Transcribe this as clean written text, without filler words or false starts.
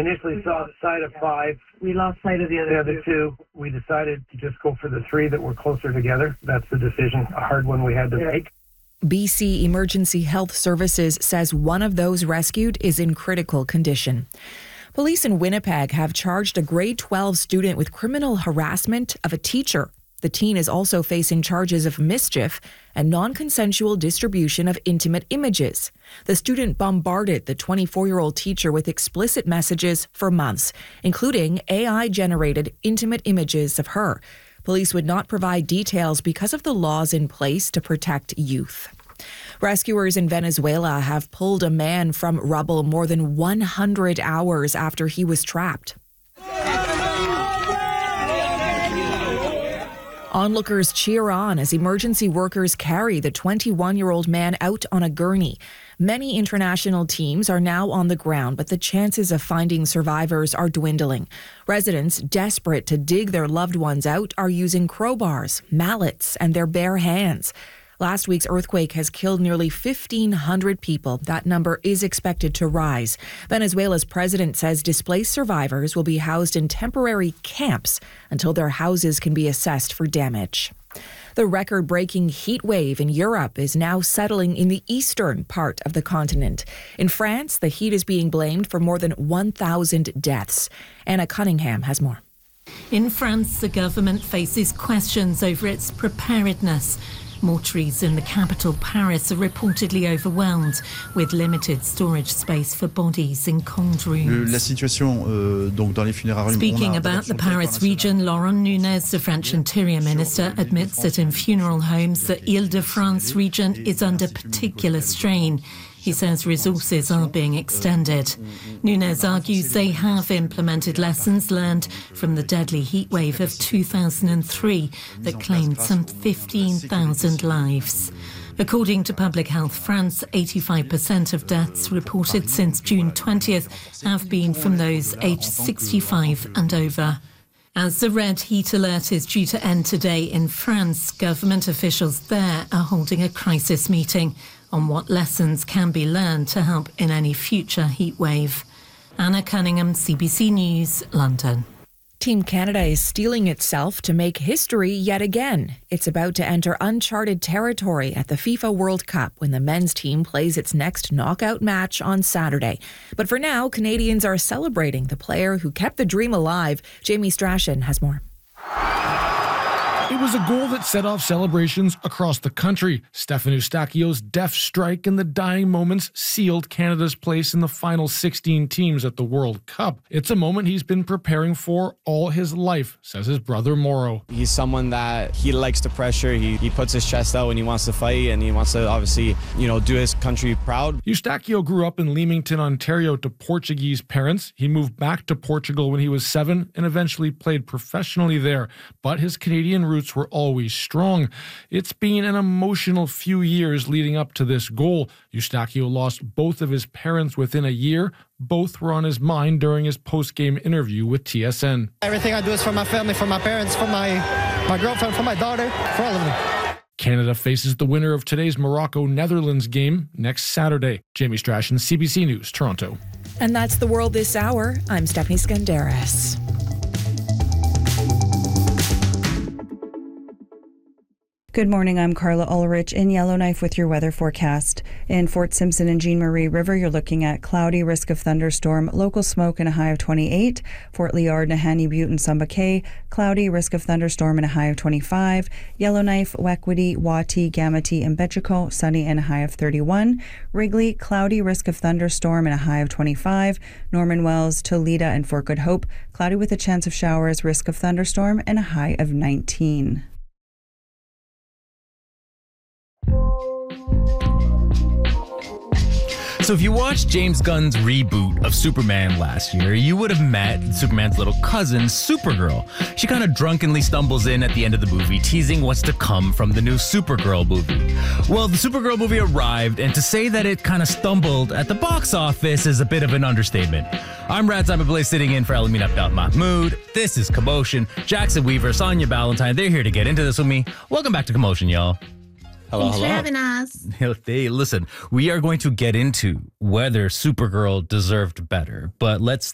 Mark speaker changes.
Speaker 1: initially saw the side of 5. We lost sight of the other two. We decided to just go for the 3 that were closer together. That's the decision, a hard one we had to make.
Speaker 2: BC Emergency Health Services says one of those rescued is in critical condition. Police in Winnipeg have charged a grade 12 student with criminal harassment of a teacher. The teen is also facing charges of mischief and non-consensual distribution of intimate images. The student bombarded the 24-year-old teacher with explicit messages for months, including AI-generated intimate images of her. Police would not provide details because of the laws in place to protect youth. Rescuers in Venezuela have pulled a man from rubble more than 100 hours after he was trapped. Onlookers cheer on as emergency workers carry the 21-year-old man out on a gurney. Many international teams are now on the ground, but the chances of finding survivors are dwindling. Residents, desperate to dig their loved ones out, are using crowbars, mallets, and their bare hands. Last week's earthquake has killed nearly 1,500 people. That number is expected to rise. Venezuela's president says displaced survivors will be housed in temporary camps until their houses can be assessed for damage. The record-breaking heat wave in Europe is now settling in the eastern part of the continent. In France, the heat is being blamed for more than 1,000 deaths. Anna Cunningham has more.
Speaker 3: In France, the government faces questions over its preparedness. Mortuaries in the capital, Paris, are reportedly overwhelmed, with limited storage space for bodies in cold rooms. Speaking about the Paris region, Laurent Nunez, the French Interior Minister, admits that in funeral homes, the Ile-de-France region is under particular strain. He says resources are being extended. Nunez argues they have implemented lessons learned from the deadly heatwave of 2003 that claimed some 15,000 lives. According to Public Health France, 85% of deaths reported since June 20th have been from those aged 65 and over. As the red heat alert is due to end today in France, government officials there are holding a crisis meeting on what lessons can be learned to help in any future heat wave. Anna Cunningham, CBC News, London.
Speaker 2: Team Canada is steeling itself to make history yet again. It's about to enter uncharted territory at the FIFA World Cup when the men's team plays its next knockout match on Saturday. But for now, Canadians are celebrating the player who kept the dream alive. Jamie Strachan has more.
Speaker 4: It was a goal that set off celebrations across the country. Stefan Eustachio's deft strike in the dying moments sealed Canada's place in the final 16 teams at the World Cup. It's a moment he's been preparing for all his life, says his brother Mauro.
Speaker 5: He's someone that he likes to pressure. He puts his chest out when he wants to fight, and he wants to obviously, do his country proud.
Speaker 4: Eustachio grew up in Leamington, Ontario to Portuguese parents. He moved back to Portugal when he was 7 and eventually played professionally there. But his Canadian roots were always strong. It's been an emotional few years leading up to this goal. Eustachio lost both of his parents within a year. Both were on his mind during his post-game interview with TSN.
Speaker 6: Everything I do is for my family, for my parents, for my girlfriend, for my daughter, for all of them.
Speaker 4: Canada faces the winner of today's Morocco-Netherlands game next Saturday. Jamie Strachan, CBC News, Toronto.
Speaker 2: And that's The World This Hour. I'm Stephanie Skandaris.
Speaker 7: Good morning, I'm Carla Ulrich in Yellowknife with your weather forecast. In Fort Simpson and Jean Marie River, you're looking at cloudy, risk of thunderstorm, local smoke and a high of 28. Fort Liard, Nahanni Butte and Sumba Cay, cloudy, risk of thunderstorm and a high of 25. Yellowknife, Wekwity, Wati, Gamity and Betchiko, sunny and a high of 31. Wrigley, cloudy, risk of thunderstorm and a high of 25. Norman Wells, Toledo and Fort Good Hope, cloudy with a chance of showers, risk of thunderstorm and a high of 19.
Speaker 8: So if you watched James Gunn's reboot of Superman last year, you would have met Superman's little cousin, Supergirl. She kind of drunkenly stumbles in at the end of the movie, teasing what's to come from the new Supergirl movie. Well, the Supergirl movie arrived, and to say that it kind of stumbled at the box office is a bit of an understatement. I'm Rad Simon sitting in for Elamin Abdel Mahmoud. This is Commotion. Jackson Weaver, Sonia Ballantyne, they're here to get into this with me. Welcome back to Commotion, y'all.
Speaker 9: Hello, Thanks for having us.
Speaker 8: Hey, listen, we are going to get into whether Supergirl deserved better, but let's